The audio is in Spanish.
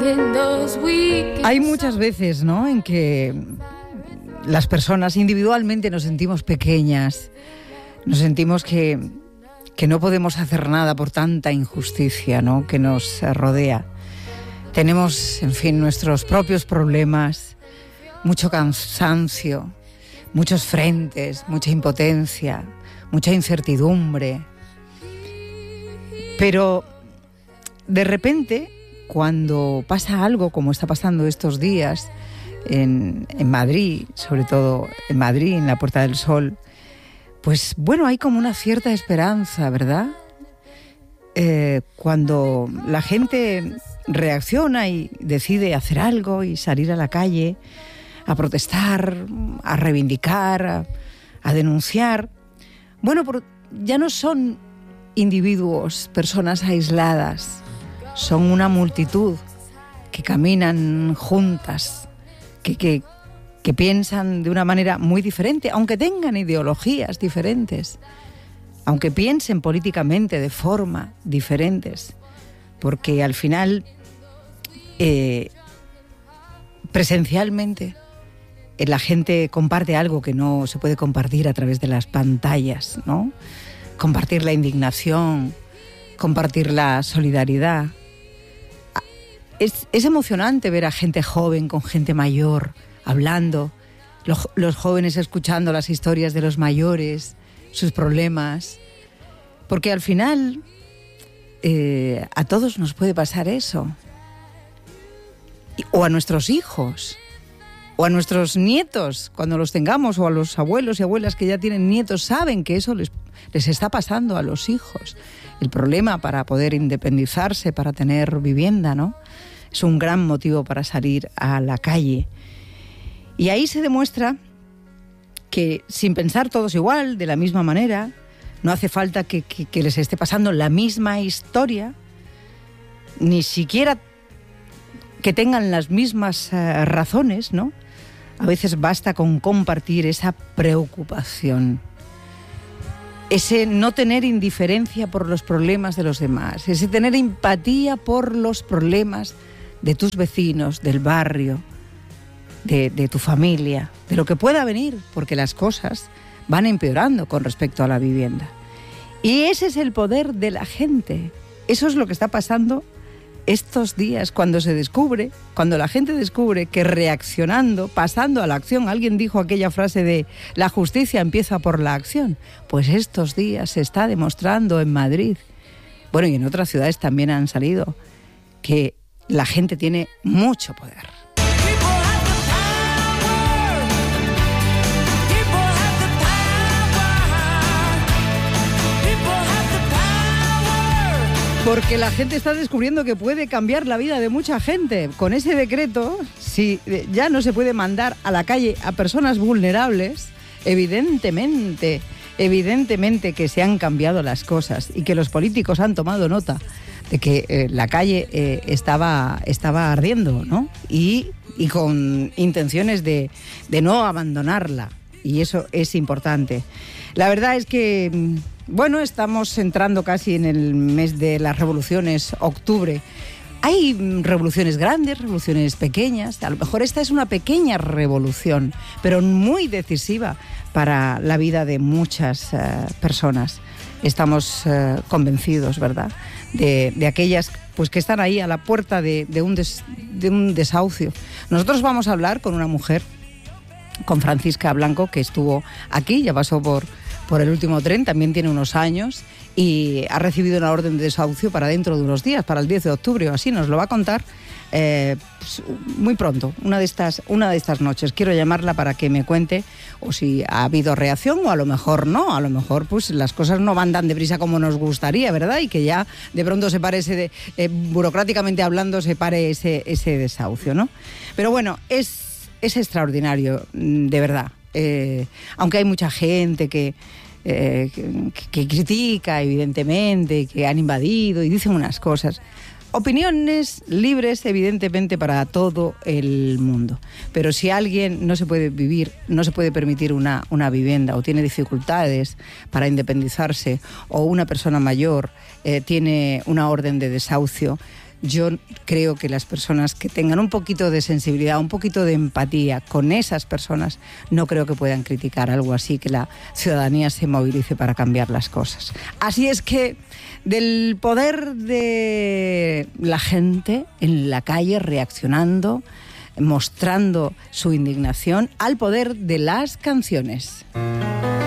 Hay muchas veces, ¿no?, en que las personas individualmente nos sentimos pequeñas, nos sentimos que no podemos hacer nada por tanta injusticia, ¿no?, que nos rodea. Tenemos, en fin, nuestros propios problemas, mucho cansancio, muchos frentes, mucha impotencia, mucha incertidumbre. Pero de repente, cuando pasa algo como está pasando estos días en Madrid, sobre todo en Madrid, en la Puerta del Sol, pues bueno, hay como una cierta esperanza, ¿verdad? Cuando la gente reacciona y decide hacer algo y salir a la calle a protestar, a reivindicar, a denunciar, bueno, ya no son individuos, personas aisladas, son una multitud que caminan juntas, que piensan de una manera muy diferente, aunque tengan ideologías diferentes, aunque piensen políticamente de forma diferentes, porque al final, presencialmente, la gente comparte algo que no se puede compartir a través de las pantallas, ¿no? Compartir la indignación, compartir la solidaridad. Es emocionante ver a gente joven con gente mayor hablando, los jóvenes escuchando las historias de los mayores, sus problemas, porque al final a todos nos puede pasar eso, o a nuestros hijos, o a nuestros nietos, cuando los tengamos, o a los abuelos y abuelas que ya tienen nietos, saben que eso les está pasando a los hijos. El problema para poder independizarse, para tener vivienda, ¿no?, es un gran motivo para salir a la calle. Y ahí se demuestra que sin pensar todos igual, de la misma manera, no hace falta que les esté pasando la misma historia, ni siquiera que tengan las mismas razones, ¿no? A veces basta con compartir esa preocupación, ese no tener indiferencia por los problemas de los demás, ese tener empatía por los problemas de tus vecinos, del barrio, de tu familia, de lo que pueda venir, porque las cosas van empeorando con respecto a la vivienda. Y ese es el poder de la gente. Eso es lo que está pasando estos días, cuando la gente descubre que reaccionando, pasando a la acción, alguien dijo aquella frase de la justicia empieza por la acción, pues estos días se está demostrando en Madrid, bueno, y en otras ciudades también han salido, que la gente tiene mucho poder. Porque la gente está descubriendo que puede cambiar la vida de mucha gente. Con ese decreto, si ya no se puede mandar a la calle a personas vulnerables, evidentemente que se han cambiado las cosas y que los políticos han tomado nota de que la calle estaba ardiendo, ¿no? Y con intenciones de no abandonarla. Y eso es importante. La verdad es que, bueno, estamos entrando casi en el mes de las revoluciones, octubre. Hay revoluciones grandes, revoluciones pequeñas. A lo mejor esta es una pequeña revolución, pero muy decisiva para la vida de muchas personas. Estamos convencidos, ¿verdad?, de aquellas pues que están ahí a la puerta de un desahucio. Nosotros vamos a hablar con una mujer, con Francisca Blanco, que estuvo aquí, ya pasó por el último tren, también tiene unos años y ha recibido una orden de desahucio para dentro de unos días, para el 10 de octubre o así. Nos lo va a contar pues, muy pronto, una de estas noches. Quiero llamarla para que me cuente o si ha habido reacción o a lo mejor no, a lo mejor pues las cosas no van tan deprisa como nos gustaría, ¿verdad? Y que ya de pronto se pare burocráticamente hablando, se pare ese desahucio, ¿no? Pero bueno, es extraordinario, de verdad. Aunque hay mucha gente que critica, evidentemente, que han invadido y dicen unas cosas. Opiniones libres, evidentemente, para todo el mundo. Pero si alguien no se puede permitir una vivienda o tiene dificultades para independizarse, o una persona mayor tiene una orden de desahucio, yo creo que las personas que tengan un poquito de sensibilidad, un poquito de empatía con esas personas, no creo que puedan criticar algo así, que la ciudadanía se movilice para cambiar las cosas. Así es que del poder de la gente en la calle reaccionando, mostrando su indignación, al poder de las canciones.